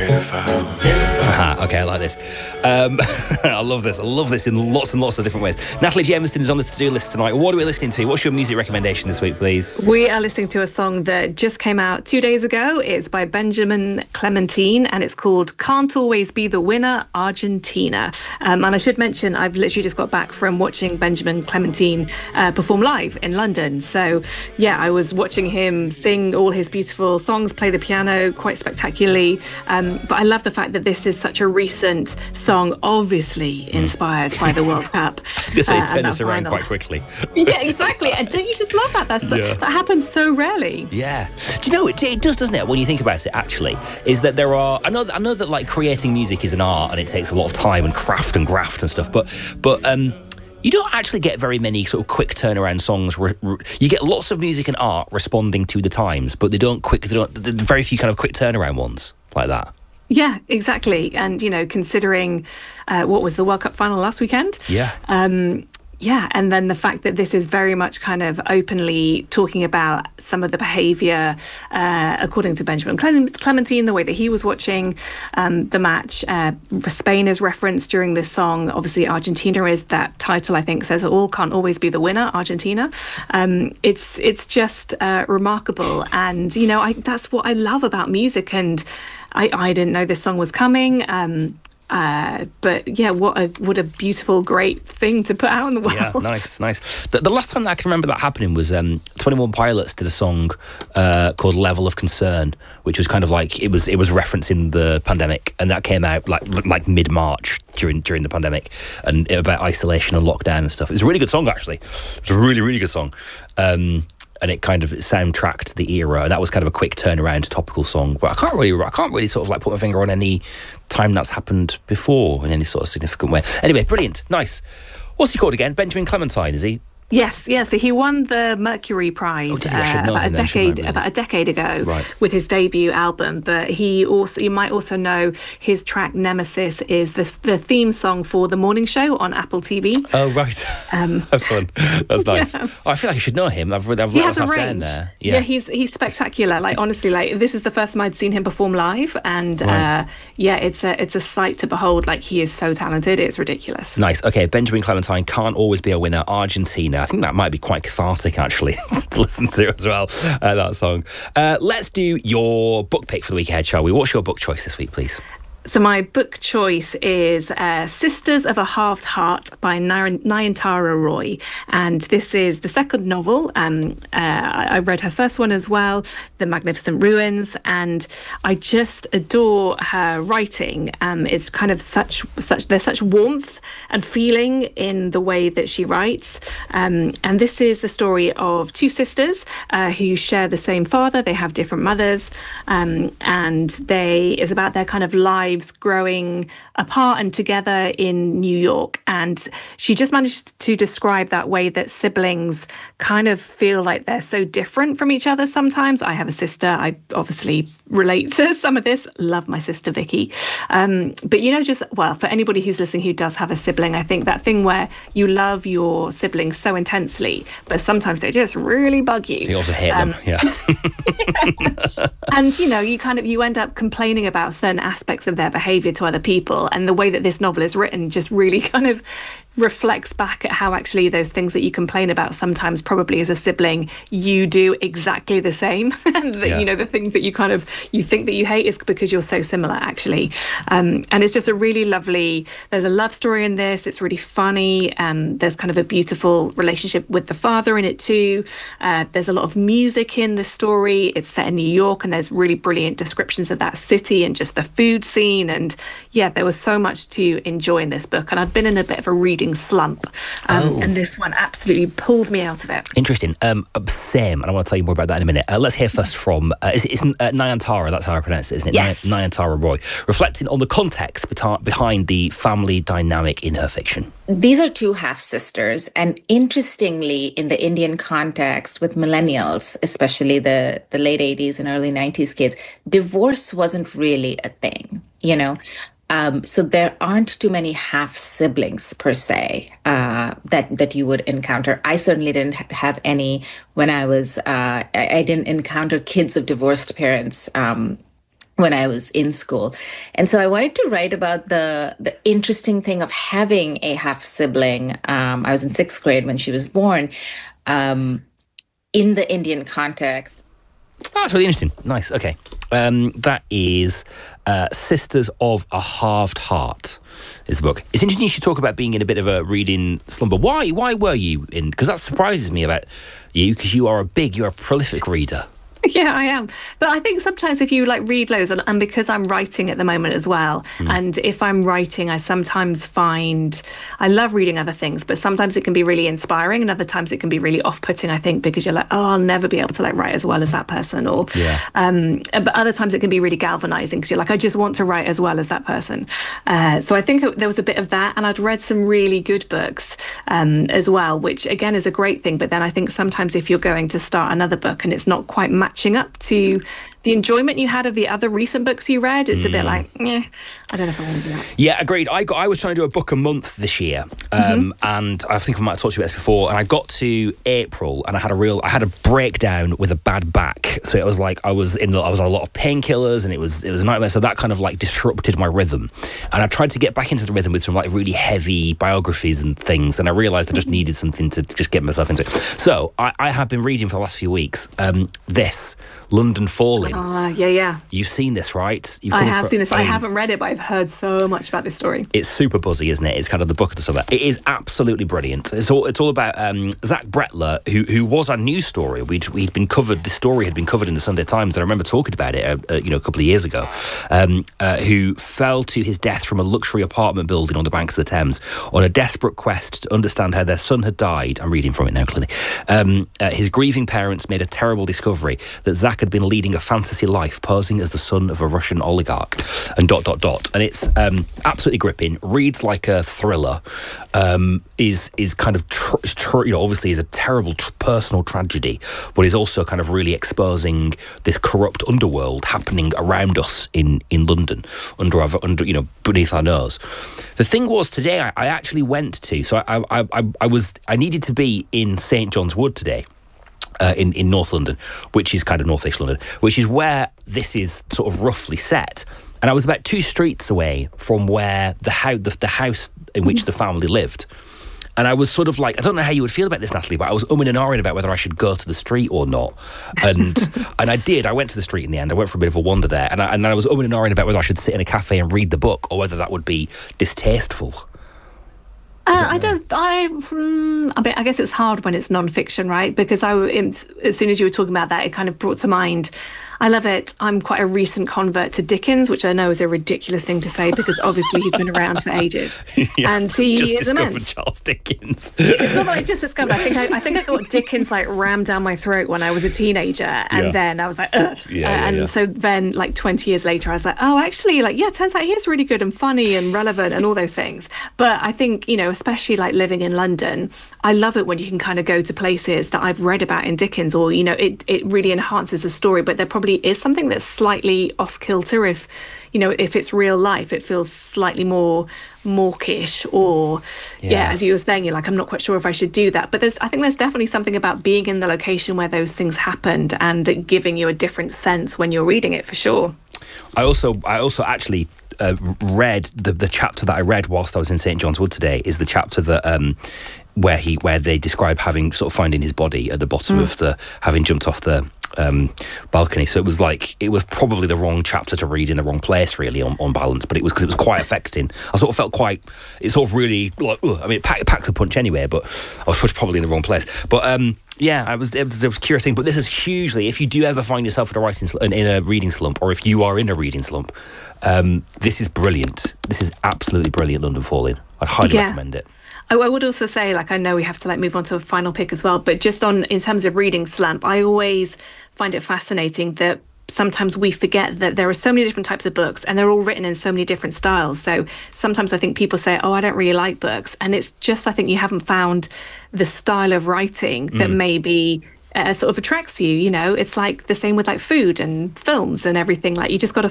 Okay, I like this. I love this. I love this in lots and lots of different ways. Natalie Jameson is on the to-do list tonight. What are we listening to? What's your music recommendation this week, please? We are listening to a song that just came out 2 days ago. It's by Benjamin Clementine, and it's called Can't Always Be the Winner, Argentina. And I should mention, I've literally just got back from watching Benjamin Clementine perform live in London. So, yeah, I was watching him sing all his beautiful songs, play the piano quite spectacularly. But I love the fact that this is such a recent song, obviously inspired by the World Cup. I was going to say, turn this around quite quickly. Yeah, exactly. And don't you just love that? That happens so rarely. Yeah. Do you know, it does, doesn't it, when you think about it, actually, is that there are... I know that, like, creating music is an art and it takes a lot of time and craft and graft and stuff, but you don't actually get very many sort of quick turnaround songs. You get lots of music and art responding to the times, but there's very few kind of quick turnaround ones like that. Yeah, exactly. And, you know, considering what was the World Cup final last weekend? Yeah. Yeah, and then the fact that this is very much kind of openly talking about some of the behaviour, according to Benjamin Clementine, the way that he was watching the match. Spain is referenced during this song. Obviously, Argentina is that title, I think, says it all, can't always be the winner, Argentina. It's just remarkable. And, you know, that's what I love about music. And I didn't know this song was coming. But yeah, what a beautiful, great thing to put out in the world. Yeah, nice. The last time that I can remember that happening was 21 Pilots did a song called Level of Concern, which was kind of like, it was referencing the pandemic, and that came out like mid-March during the pandemic, and about isolation and lockdown and stuff. It's a really good song, actually. It's a really, really good song. And it kind of soundtracked the era. And that was kind of a quick turnaround topical song. But I can't really sort of like put my finger on any time that's happened before in any sort of significant way. Anyway, brilliant, nice. What's he called again? Benjamin Clementine, is he? Yes. So he won the Mercury Prize about a decade ago with his debut album. But you might also know his track Nemesis is the theme song for The Morning Show on Apple TV. Oh, right. That's fun. That's nice. Yeah. Oh, I feel like I should know him. I've let myself down there. Yeah, he's spectacular. Like, honestly, like, this is the first time I'd seen him perform live, and it's a sight to behold. Like, he is so talented, it's ridiculous. Nice. Okay, Benjamin Clementine, Can't Always Be a Winner, Argentina. I think that might be quite cathartic, actually, to listen to as well, that song. Let's do your book pick for the week ahead, shall we? What's your book choice this week, please? So my book choice is Sisters of a Halved Heart by Nayantara Roy. And this is the second novel. I read her first one as well, The Magnificent Ruins, and I just adore her writing. It's kind of there's such warmth and feeling in the way that she writes. And this is the story of two sisters who share the same father. They have different mothers, and it's about their kind of lives growing apart and together in New York. And she just managed to describe that way that siblings kind of feel like they're so different from each other sometimes. I have a sister. I obviously relate to some of this. Love my sister Vicky. But, you know, for anybody who's listening who does have a sibling, I think that thing where you love your siblings so intensely, but sometimes they just really bug you. You also hate them, yeah. And, you know, you end up complaining about certain aspects of their behaviour to other people, and the way that this novel is written just really kind of reflects back at how actually those things that you complain about sometimes probably as a sibling you do exactly the same. You know, the things that you think that you hate is because you're so similar, actually. And it's just a really lovely, there's a love story in this. It's really funny. There's kind of a beautiful relationship with the father in it too. There's a lot of music in the story. It's set in New York, and there's really brilliant descriptions of that city and just the food scene. And yeah, there was so much to enjoy in this book. And I'd been in a bit of a reading slump, and this one absolutely pulled me out of it. Interesting. Same, and I want to tell you more about that in a minute. Let's hear first from it's Nayantara, that's how I pronounce it, isn't it? Yes. Nayantara Roy, reflecting on the context behind the family dynamic in her fiction. These are two half-sisters, and interestingly, in the Indian context with millennials, especially the late 80s and early 90s kids, divorce wasn't really a thing, you know? So there aren't too many half siblings per se that you would encounter. I certainly didn't have any when I was. I didn't encounter kids of divorced parents when I was in school. And so I wanted to write about the interesting thing of having a half sibling. I was in sixth grade when she was born, in the Indian context. Oh, that's really interesting. Nice. Okay. That is Sisters of a Halved Heart is the book. It's interesting you should talk about being in a bit of a reading slumber. Why were you in? Because that surprises me about you, because you're a prolific reader. Yeah, I am. But I think sometimes if you like read loads, and because I'm writing at the moment as well, and if I'm writing, I sometimes find I love reading other things, but sometimes it can be really inspiring, and other times it can be really off-putting, I think, because you're like, oh, I'll never be able to like write as well as that person, or but other times it can be really galvanizing because you're like, I just want to write as well as that person. So I think there was a bit of that, and I'd read some really good books as well, which again is a great thing. But then I think sometimes if you're going to start another book and it's not quite matching up to the enjoyment you had of the other recent books you read, it's a bit like, I don't know if I want to do that. Yeah, agreed. I was trying to do a book a month this year, and I think I might have talked to you about this before, and I got to April and I had a breakdown with a bad back. So it was like I was on a lot of painkillers, and it was a nightmare. So that kind of like disrupted my rhythm. And I tried to get back into the rhythm with some like really heavy biographies and things, and I realised I just needed something to just get myself into it. So I have been reading for the last few weeks this London Falling. Yeah. You've seen this, right? I have seen this. I haven't read it, but I've heard so much about this story. It's super buzzy, isn't it? It's kind of the book of the summer. It is absolutely brilliant. It's all about Zach Bretler, who was a news story. This story had been covered in the Sunday Times, and I remember talking about it, a couple of years ago. Who fell to his death from a luxury apartment building on the banks of the Thames on a desperate quest to understand how their son had died. I'm reading from it now, clearly. His grieving parents made a terrible discovery that Zach had been leading a fantasy life, posing as the son of a Russian oligarch, and ... And it's absolutely gripping. Reads like a thriller. Is kind of obviously is a terrible personal tragedy, but is also kind of really exposing this corrupt underworld happening around us in London, under beneath our nose. The thing was, today I actually went to. So I needed to be in St John's Wood today. In North London, which is kind of North East London, which is where this is sort of roughly set. And I was about 2 streets away from where the house in which the family lived. And I was sort of like, I don't know how you would feel about this, Natalie, but I was umming and ahhing about whether I should go to the street or not. And I did. I went to the street in the end. I went for a bit of a wander there. And I was umming and ahhing about whether I should sit in a cafe and read the book or whether that would be distasteful. I mean, I guess it's hard when it's non-fiction, right? Because as soon as you were talking about that, it kind of brought to mind, I love it. I'm quite a recent convert to Dickens, which I know is a ridiculous thing to say because obviously he's been around for ages. Yes, and he just is discovered immense. Charles Dickens. It's not that I just discovered. I think I got Dickens like rammed down my throat when I was a teenager, and then I was like, ugh. So then, like 20 years later, I was like, oh, actually, like, yeah, turns out he is really good and funny and relevant and all those things. But I think, especially like living in London, I love it when you can kind of go to places that I've read about in Dickens, or it really enhances the story. But there probably is something that's slightly off kilter if it's real life. It feels slightly more mawkish, or as you were saying, you're like, I'm not quite sure if I should do that. But I think there's definitely something about being in the location where those things happened and it giving you a different sense when you're reading it, for sure. I also actually read the chapter that I read whilst I was in St John's Wood today is the chapter that where they describe finding his body at the bottom of having jumped off the balcony. So it was probably the wrong chapter to read in the wrong place, really, on balance, but it was because it was quite affecting. I sort of felt it sort of really like, I mean, it packs a punch anyway, but I was probably in the wrong place. But it was a curious thing. But this is hugely, if you do ever find yourself in a reading slump, or if you are in a reading slump, this is brilliant. This is absolutely brilliant, London Falling. I'd highly recommend it. I would also say, I know we have to move on to a final pick as well, but just in terms of reading slump, I always find it fascinating that sometimes we forget that there are so many different types of books and they're all written in so many different styles. So sometimes I think people say, oh, I don't really like books. And it's just, I think you haven't found the style of writing that maybe sort of attracts you. It's like the same with food and films and everything. You just got to